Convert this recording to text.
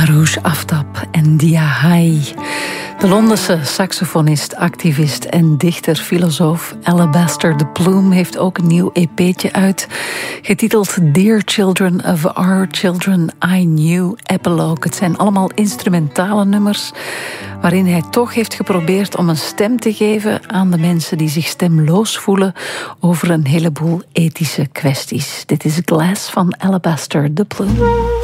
Aroush Aftab en Dia Hai. De Londense saxofonist, activist en dichter-filosoof Alabaster de Plume heeft ook een nieuw EP'tje uit, getiteld Dear Children of Our Children I Knew Epilogue. Het zijn allemaal instrumentale nummers waarin hij toch heeft geprobeerd om een stem te geven aan de mensen die zich stemloos voelen over een heleboel ethische kwesties. Dit is Glass van Alabaster de Plume.